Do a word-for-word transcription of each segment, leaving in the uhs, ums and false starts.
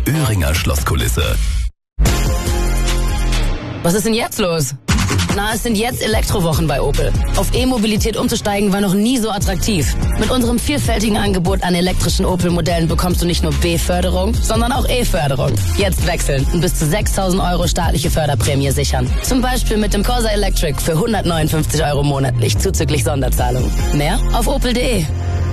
Öhringer Schlosskulisse. Was ist denn jetzt los? Na, es sind jetzt Elektrowochen bei Opel. Auf E-Mobilität umzusteigen war noch nie so attraktiv. Mit unserem vielfältigen Angebot an elektrischen Opel-Modellen bekommst du nicht nur B-Förderung, sondern auch E-Förderung. Jetzt wechseln und bis zu sechstausend Euro staatliche Förderprämie sichern. Zum Beispiel mit dem Corsa Electric für hundertneunundfünfzig Euro monatlich zuzüglich Sonderzahlung. Mehr auf opel punkt de.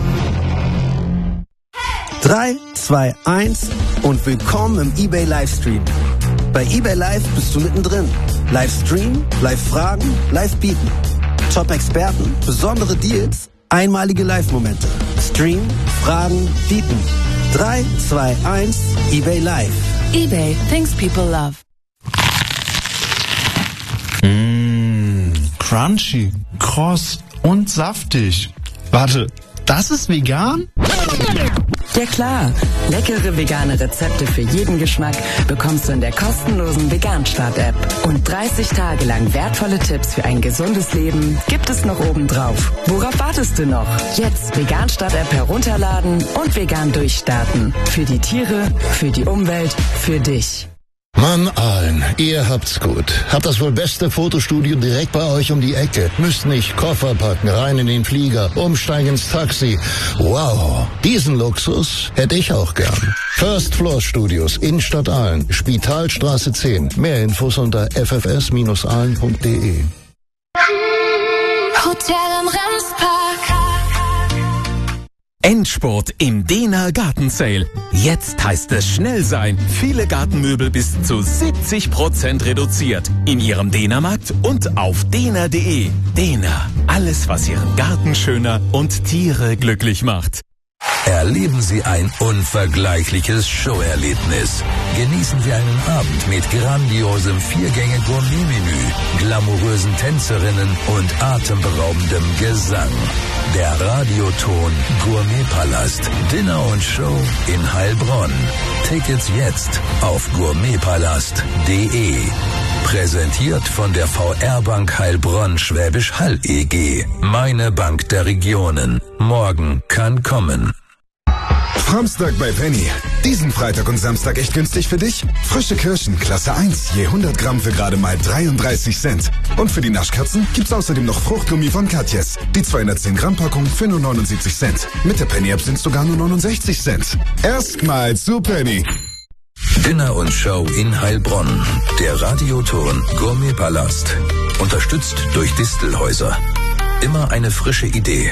drei, zwei, eins und willkommen im eBay Livestream. Bei eBay Live bist du mittendrin. Livestream, Live-Fragen, Live-Bieten. Top-Experten, besondere Deals, einmalige Live-Momente. Stream, Fragen, Bieten. drei, zwei, eins, eBay Live. eBay, things people love. Mmh, crunchy, kross und saftig. Warte, das ist vegan? Ja klar, leckere vegane Rezepte für jeden Geschmack bekommst du in der kostenlosen Vegan-Start-App. Und dreißig Tage lang wertvolle Tipps für ein gesundes Leben gibt es noch oben drauf. Worauf wartest du noch? Jetzt Vegan-Start-App herunterladen und vegan durchstarten. Für die Tiere, für die Umwelt, für dich. Mann, Aalen, ihr habt's gut. Habt das wohl beste Fotostudio direkt bei euch um die Ecke. Müsst nicht Koffer packen, rein in den Flieger, umsteigen ins Taxi. Wow, diesen Luxus hätte ich auch gern. First Floor Studios, Innenstadt Aalen, Spitalstraße zehn. Mehr Infos unter f f s Bindestrich aalen punkt de. Hotel am Remspark. Endspurt im Dehner Gartensale. Jetzt heißt es schnell sein. Viele Gartenmöbel bis zu siebzig Prozent reduziert. In Ihrem Dehnermarkt und auf dehner punkt de. Dehner. Alles, was Ihren Garten schöner und Tiere glücklich macht. Erleben Sie ein unvergleichliches Showerlebnis. Genießen Sie einen Abend mit grandiosem Viergänge-Gourmet-Menü, glamourösen Tänzerinnen und atemberaubendem Gesang. Der Radioton Gourmetpalast, Dinner und Show in Heilbronn. Tickets jetzt auf gourmetpalast punkt de. Präsentiert von der V R-Bank Heilbronn Schwäbisch Hall E G. Meine Bank der Regionen. Morgen kann kommen. Samstag bei Penny. Diesen Freitag und Samstag echt günstig für dich? Frische Kirschen, Klasse eins, je hundert Gramm für gerade mal dreiunddreißig Cent. Und für die Naschkatzen gibt's außerdem noch Fruchtgummi von Katjes. Die zweihundertzehn Gramm Packung für nur neunundsiebzig Cent. Mit der Penny-App sind sogar nur neunundsechzig Cent. Erstmal zu Penny. Dinner und Show in Heilbronn. Der Radioton Gourmetpalast. Unterstützt durch Distelhäuser. Immer eine frische Idee.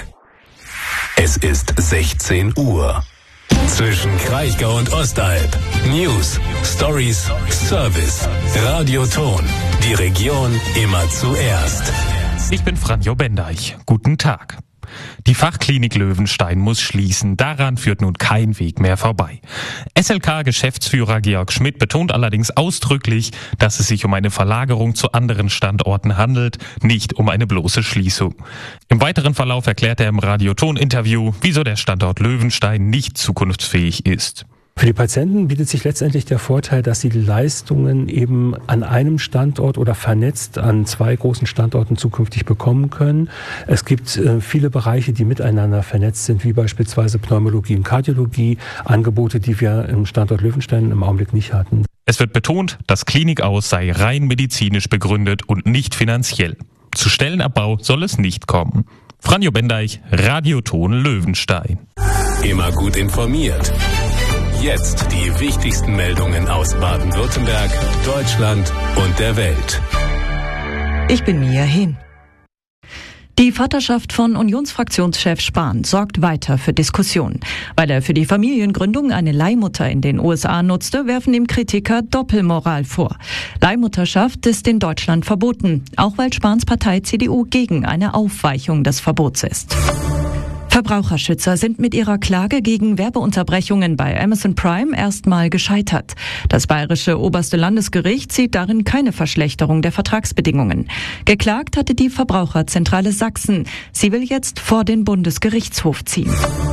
Es ist sechzehn Uhr. Zwischen Kraichgau und Ostalb. News, Stories, Service. Radioton. Die Region immer zuerst. Ich bin Franjo Bendeich. Guten Tag. Die Fachklinik Löwenstein muss schließen. Daran führt nun kein Weg mehr vorbei. S L K-Geschäftsführer Georg Schmidt betont allerdings ausdrücklich, dass es sich um eine Verlagerung zu anderen Standorten handelt, nicht um eine bloße Schließung. Im weiteren Verlauf erklärt er im Radioton-Interview, wieso der Standort Löwenstein nicht zukunftsfähig ist. Für die Patienten bietet sich letztendlich der Vorteil, dass sie die Leistungen eben an einem Standort oder vernetzt an zwei großen Standorten zukünftig bekommen können. Es gibt äh, viele Bereiche, die miteinander vernetzt sind, wie beispielsweise Pneumologie und Kardiologie, Angebote, die wir im Standort Löwenstein im Augenblick nicht hatten. Es wird betont, das Klinikaus sei rein medizinisch begründet und nicht finanziell. Zu Stellenabbau soll es nicht kommen. Franjo Bendeich, Radioton Löwenstein. Immer gut informiert. Jetzt die wichtigsten Meldungen aus Baden-Württemberg, Deutschland und der Welt. Ich bin Mia Hin. Die Vaterschaft von Unionsfraktionschef Spahn sorgt weiter für Diskussionen. Weil er für die Familiengründung eine Leihmutter in den U S A nutzte, werfen ihm Kritiker Doppelmoral vor. Leihmutterschaft ist in Deutschland verboten, auch weil Spahns Partei C D U gegen eine Aufweichung des Verbots ist. Verbraucherschützer sind mit ihrer Klage gegen Werbeunterbrechungen bei Amazon Prime erstmal gescheitert. Das bayerische oberste Landesgericht sieht darin keine Verschlechterung der Vertragsbedingungen. Geklagt hatte die Verbraucherzentrale Sachsen. Sie will jetzt vor den Bundesgerichtshof ziehen.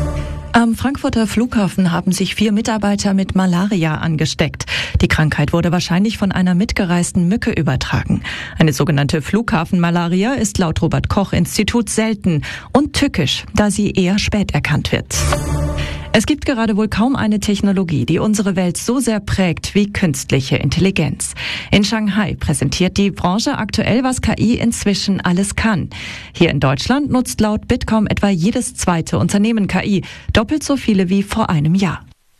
Am Frankfurter Flughafen haben sich vier Mitarbeiter mit Malaria angesteckt. Die Krankheit wurde wahrscheinlich von einer mitgereisten Mücke übertragen. Eine sogenannte Flughafenmalaria ist laut Robert-Koch-Institut selten und tückisch, da sie eher spät erkannt wird. Es gibt gerade wohl kaum eine Technologie, die unsere Welt so sehr prägt wie künstliche Intelligenz. In Shanghai präsentiert die Branche aktuell, was K I inzwischen alles kann. Hier in Deutschland nutzt laut Bitkom etwa jedes zweite Unternehmen K I, doppelt so viele wie vor einem Jahr.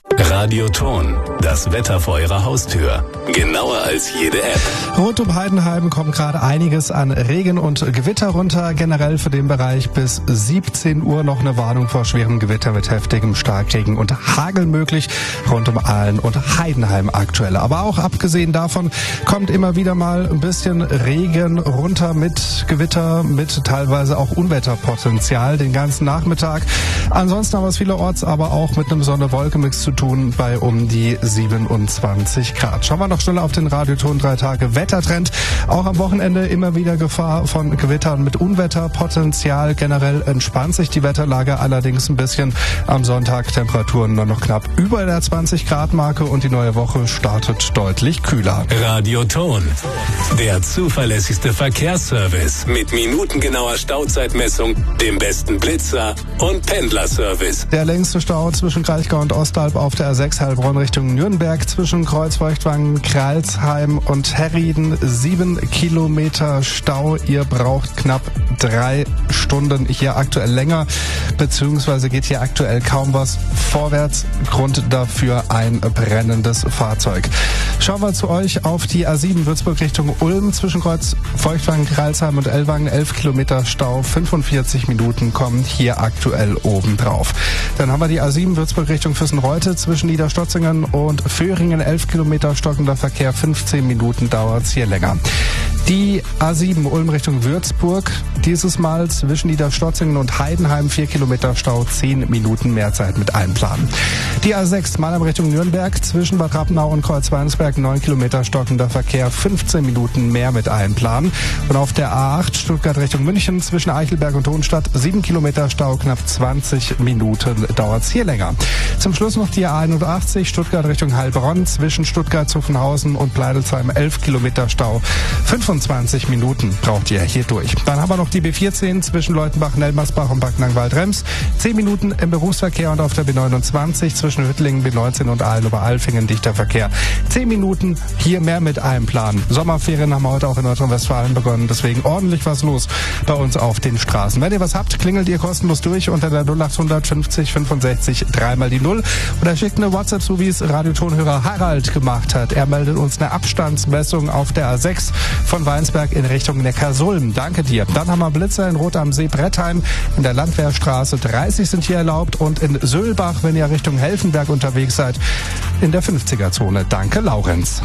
Radioton, das Wetter vor Ihrer Haustür. Genauer als jede App. Rund um Heidenheim kommt gerade einiges an Regen und Gewitter runter. Generell für den Bereich bis siebzehn Uhr noch eine Warnung vor schwerem Gewitter mit heftigem Starkregen und Hagel möglich. Rund um Aalen und Heidenheim aktuell. Aber auch abgesehen davon kommt immer wieder mal ein bisschen Regen runter mit Gewitter, mit teilweise auch Unwetterpotenzial den ganzen Nachmittag. Ansonsten haben wir es vielerorts aber auch mit einem Sonne-Wolke-Mix zu tun bei um die siebenundzwanzig Grad. Schauen wir noch schneller auf den Radioton drei Tage Wettertrend. Auch am Wochenende immer wieder Gefahr von Gewittern mit Unwetterpotenzial. Generell entspannt sich die Wetterlage allerdings ein bisschen. Am Sonntag Temperaturen nur noch knapp über der zwanzig Grad Marke und die neue Woche startet deutlich kühler. Radioton, der zuverlässigste Verkehrsservice mit minutengenauer Stauzeitmessung, dem besten Blitzer und Pendlerservice. Der längste Stau zwischen Kraichgau und Ostalb auf der A sechs Heilbronn Richtung Nürnberg zwischen Kreuzfeuchtwangen, Kralsheim und Herrieden. Sieben Kilometer Stau. Ihr braucht knapp drei Stunden, hier aktuell länger, beziehungsweise geht hier aktuell kaum was vorwärts. Grund dafür ein brennendes Fahrzeug. Schauen wir zu euch auf die A sieben Würzburg Richtung Ulm zwischen Kreuzfeuchtwangen, Kralsheim und Ellwangen. elf Kilometer Stau, fünfundvierzig Minuten kommen hier aktuell oben drauf. Dann haben wir die A sieben Würzburg Richtung Füssenreute zwischen Niederstotzingen und Föhringen. elf Kilometer stockender Verkehr, fünfzehn Minuten dauert es hier länger. Die A sieben Ulm Richtung Würzburg, dieses Mal zwischen Niederstotzingen und Heidenheim, vier Kilometer Stau, zehn Minuten mehr Zeit mit einplanen. Die A sechs Mannheim Richtung Nürnberg zwischen Bad Rappenau und Kreuzweinsberg, neun Kilometer stockender Verkehr, fünfzehn Minuten mehr mit einplanen. Und auf der A acht Stuttgart Richtung München zwischen Eichelberg und Hohenstadt, sieben Kilometer Stau, knapp zwanzig Minuten dauert es hier länger. Zum Schluss noch die A einundachtzig Stuttgart Richtung Heilbronn zwischen Stuttgart, Zuffenhausen und Pleidelsheim, elf Kilometer Stau, fünfundzwanzig Minuten braucht ihr hier durch. Dann haben wir noch die B vierzehn zwischen Leutenbach, Nelmersbach und Backnang-Waldrems, zehn Minuten im Berufsverkehr und auf der B neunundzwanzig zwischen Hüttlingen, B neunzehn und Aalen-Oberalfingen dichter Verkehr, zehn Minuten hier mehr mit einplanen. Sommerferien haben heute auch in Nordrhein-Westfalen begonnen, deswegen ordentlich was los bei uns auf den Straßen. Wenn ihr was habt, klingelt ihr kostenlos durch unter der null achthundert fünfzig fünfundsechzig dreimal die Null oder schickt eine WhatsApp, so wie es Radiotonhörer Harald gemacht hat. Er meldet uns eine Abstandsmessung auf der A sechs von Weinsberg in Richtung Neckarsulm. Danke dir. Dann haben wir Blitzer in Rot am See Brettheim, in der Landwehrstraße dreißig sind hier erlaubt und in Söhlbach, wenn ihr Richtung Helfenberg unterwegs seid, in der fünfziger Zone. Danke, Laurenz.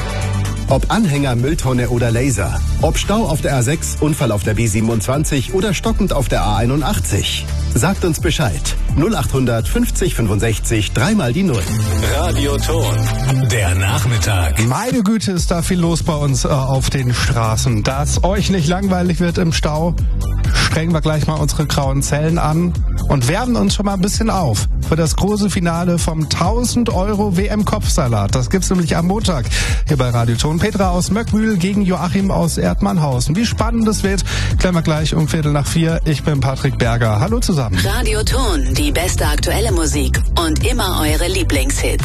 Ob Anhänger, Mülltonne oder Laser. Ob Stau auf der A sechs, Unfall auf der B siebenundzwanzig oder stockend auf der A einundachtzig. Sagt uns Bescheid. null achthundert fünfzig fünfundsechzig dreimal die Null. Radioton, der Nachmittag. Meine Güte, ist da viel los bei uns äh, auf den Straßen. Dass euch nicht langweilig wird im Stau, strengen wir gleich mal unsere grauen Zellen an und wärmen uns schon mal ein bisschen auf für das große Finale vom tausend Euro W M-Kopfsalat. Das gibt's nämlich am Montag hier bei Radioton. Petra aus Möckmühl gegen Joachim aus Erdmannhausen. Wie spannend das wird, klären wir gleich um Viertel nach vier. Ich bin Patrick Berger. Hallo zusammen. Radioton, die beste aktuelle Musik und immer eure Lieblingshits.